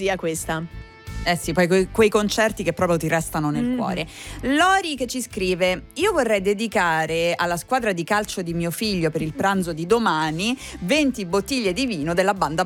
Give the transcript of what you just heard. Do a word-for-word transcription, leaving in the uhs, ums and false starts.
poesia questa. Eh sì, poi quei, quei concerti che proprio ti restano nel mm. cuore. Lori che ci scrive: io vorrei dedicare alla squadra di calcio di mio figlio per il pranzo di domani venti bottiglie di vino della banda